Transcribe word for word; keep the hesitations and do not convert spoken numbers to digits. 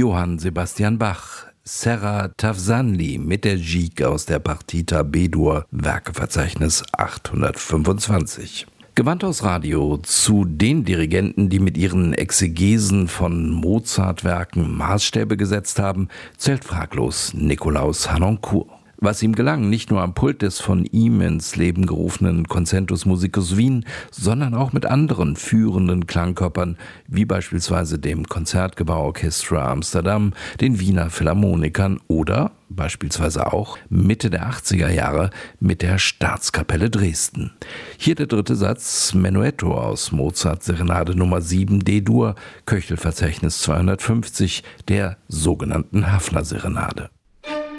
Johann Sebastian Bach, Serra Tafsanli mit der Gigue aus der Partita B-Dur, Werkeverzeichnis achthundertfünfundzwanzig. Gewandhausradio zu den Dirigenten, die mit ihren Exegesen von Mozart-Werken Maßstäbe gesetzt haben, zählt fraglos Nikolaus Harnoncourt. Was ihm gelang, nicht nur am Pult des von ihm ins Leben gerufenen Concentus Musicus Wien, sondern auch mit anderen führenden Klangkörpern, wie beispielsweise dem Concertgebouw Orchestra Amsterdam, den Wiener Philharmonikern oder beispielsweise auch Mitte der achtziger Jahre mit der Staatskapelle Dresden. Hier der dritte Satz, Menuetto aus Mozarts Serenade Nummer sieben D-Dur, Köchelverzeichnis zweihundertfünfzig, der sogenannten Haffner-Serenade.